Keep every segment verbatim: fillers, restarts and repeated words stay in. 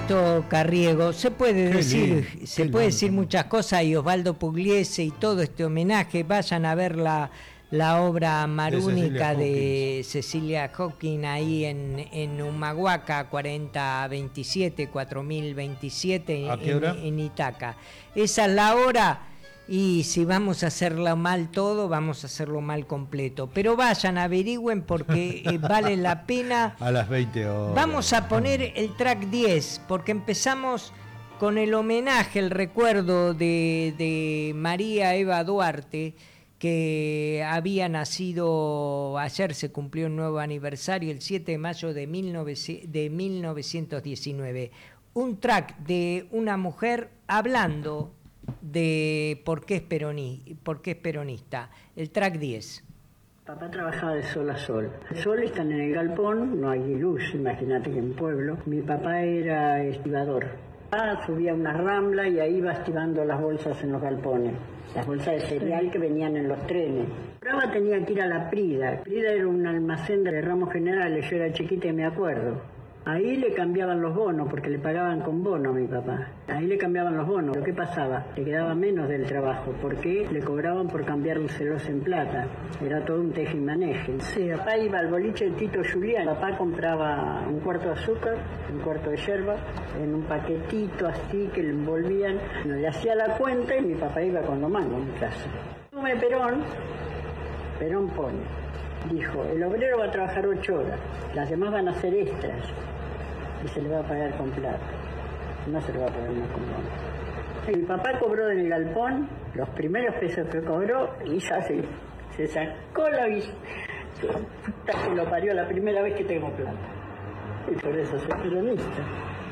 Ernesto Carriego. Se puede Qué decir, lindo, se qué puede lindo. decir muchas cosas, y Osvaldo Pugliese y todo este homenaje. Vayan a ver la, la obra marúnica de Cecilia Hawkins ahí en, en Humahuaca, cuarenta veintisiete, cuatro mil veintisiete ¿A qué en, hora? en Itaca. Esa es la hora. Y si vamos a hacerlo mal todo, vamos a hacerlo mal completo. Pero vayan, averigüen porque eh, vale la pena. A las veinte horas. Vamos a poner el track diez, porque empezamos con el homenaje, el recuerdo de, de María Eva Duarte, que había nacido, ayer se cumplió un nuevo aniversario, el siete de mayo de, mil novecientos diecinueve. Un track de una mujer hablando de por qué es peroni, por qué es peronista. El track diez. Papá trabajaba de sol a sol. El sol están en el galpón, no hay luz, imagínate que en pueblo. Mi papá era estibador. Papá subía una rambla y ahí iba estibando las bolsas en los galpones. Las bolsas de cereal que venían en los trenes. Brava tenía que ir a la Prida. Prida era un almacén de ramos generales, yo era chiquita y me acuerdo. Ahí le cambiaban los bonos, porque le pagaban con bono a mi papá. Ahí le cambiaban los bonos. ¿Pero qué pasaba? Le quedaba menos del trabajo, porque le cobraban por cambiárselos en plata. Era todo un tejimaneje. Sí, papá iba al boliche de Tito Julián. Papá compraba un cuarto de azúcar, un cuarto de yerba, en un paquetito así que le envolvían. Le hacía la cuenta y mi papá iba con lo mango en mi casa. Tuve Perón, Perón pone. Dijo, el obrero va a trabajar ocho horas, las demás van a hacer extras y se le va a pagar con plata, no se le va a pagar más con bono. Mi papá cobró en el galpón los primeros pesos que cobró y ya se, se sacó la vista, que lo parió la primera vez que tengo plata, y por eso soy peronista.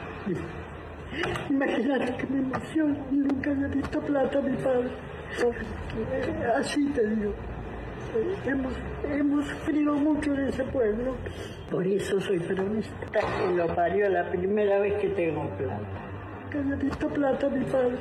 Imagínate que me emociona, nunca había visto plata mi padre, así te digo. Hemos, hemos sufrido mucho en ese pueblo. Por eso soy peronista. Que lo parió la primera vez que tengo plata. Que haya visto plata mi padre.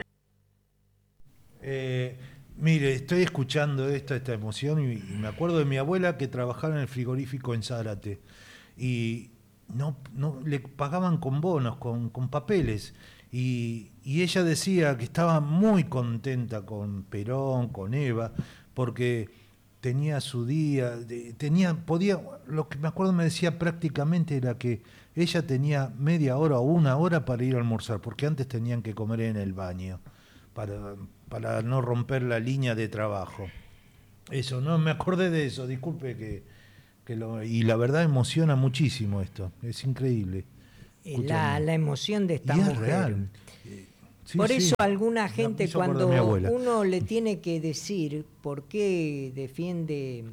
Eh, mire, estoy escuchando esto, esta emoción, y, y me acuerdo de mi abuela que trabajaba en el frigorífico en Zárate. Y no, no le pagaban con bonos, con, con papeles. Y, y ella decía que estaba muy contenta con Perón, con Eva, porque tenía su día, de, tenía, podía, lo que me acuerdo me decía prácticamente era que ella tenía media hora o una hora para ir a almorzar, porque antes tenían que comer en el baño, para, para no romper la línea de trabajo. Eso, no me acordé de eso, disculpe que, que lo, y la verdad emociona muchísimo esto, es increíble. La, la emoción de esta y es mujer. real. Sí, Por sí. eso alguna gente, cuando uno le tiene que decir por qué defiende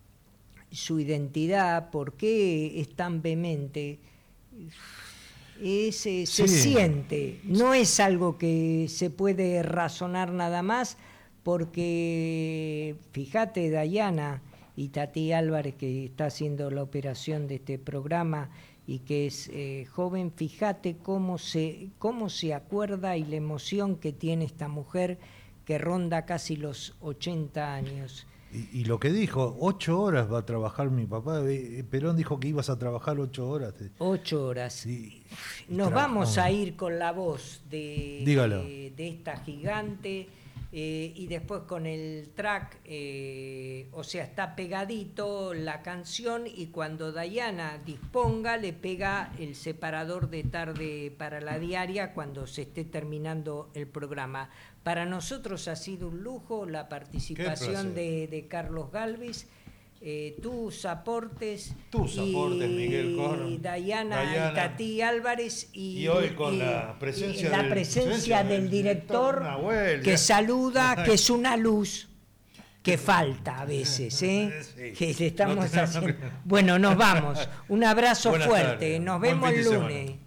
su identidad, por qué es tan vehemente, es, eh, se Sí. siente, no es algo que se puede razonar nada más, porque fíjate, Dayana y Tati Álvarez, que está haciendo la operación de este programa y que es eh, joven, fíjate cómo se, cómo se acuerda y la emoción que tiene esta mujer que ronda casi los ochenta años. Y, y lo que dijo, ocho horas va a trabajar mi papá. Perón dijo que ibas a trabajar ocho horas. Ocho horas. Y, y Nos trabajó. vamos a ir con la voz de, de, de esta gigante. Eh, y después con el track, eh, o sea, está pegadito la canción, y cuando Dayana disponga le pega el separador de tarde para la diaria cuando se esté terminando el programa. Para nosotros ha sido un lujo la participación de, de Carlos Galvis, eh, tus aportes, tus y, aportes, Miguel Coro, y Dayana, Dayana y Tati Álvarez, y, y hoy con y, la presencia, la del, presencia presencia del, del director, Nahuel, que ya. saluda, que es una luz que falta a veces, ¿eh? Sí. Que le estamos No te- haciendo. Bueno, nos vamos. Un abrazo Buenas fuerte. tardes. Nos Buen vemos fin el de lunes. semana.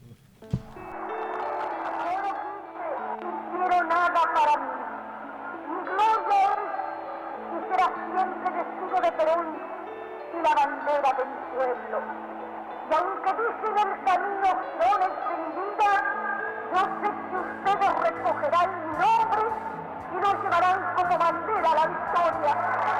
No quiero nada para mí. Mi gloria es y será siempre el escudo de Perón y la bandera de mi pueblo. Y aunque dicen el camino flores de mi vida, yo sé que ustedes recogerán mi nombre y lo llevarán como bandera a la victoria.